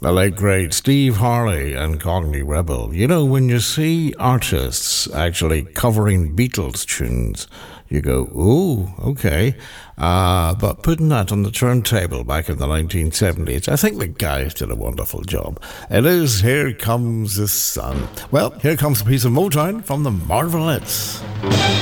The late great Steve Harley and Cockney Rebel. You know, when you see artists actually covering Beatles tunes, you go, ooh, okay. But putting that on the turntable back in the 1970s, I think the guys did a wonderful job. It is Here Comes the Sun. Well, here comes a piece of Motown from the Marvelettes.